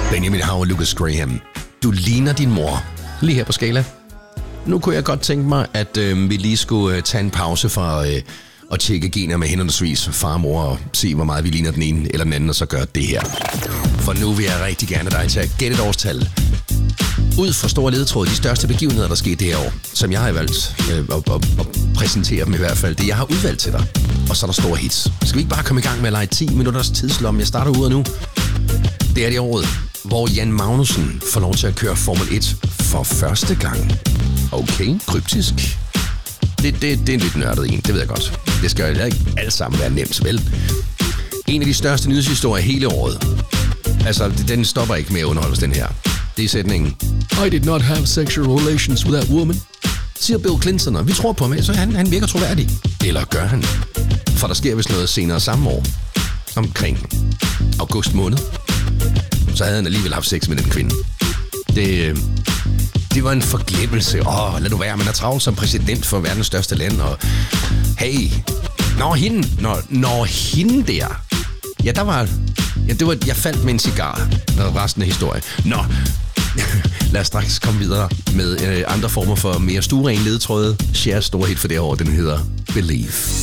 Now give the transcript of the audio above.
Benjamin Hav og Lucas Graham. Du ligner din mor. Lige her på skala. Nu kunne jeg godt tænke mig, at vi lige skulle tage en pause fra at tjekke gener med henholdsvis far og mor og se, hvor meget vi ligner den ene eller den anden, og så gøre det her. For nu vil jeg rigtig gerne dig til at gætte et årstal. Ud fra store ledetråd, de største begivenheder, der skete det her år, som jeg har valgt at præsentere dem i hvert fald, det jeg har udvalgt til dig. Og så er der store hits. Skal vi ikke bare komme i gang med at lege 10 minutters tidslomme? Jeg starter ud nu. Det er det året, hvor Jan Magnussen får lov til at køre Formel 1 for første gang. Okay, kryptisk. Det er en lidt nørdet en, det ved jeg godt. Det skal jo ikke alt sammen være nemt, vel? En af de største nyhedshistorier hele året. Altså, den stopper ikke med at underholde os, den her. Det er sætningen: I did not have sexual relations with that woman, siger Bill Clinton, og vi tror på ham, så han virker troværdig. Eller gør han? For der sker vist noget senere samme år, omkring august måned, så havde han alligevel haft sex med den kvinde. Det var en forglemmelse. Lad nu være, man er travlt som præsident for verdens største land, og hey, når hende der, ja, der var, ja, det var, jeg faldt med en cigar, og resten af historien. Lad os straks komme videre med andre former for mere stuerene ledetråde. Cher's store hit for det år, den hedder Believe.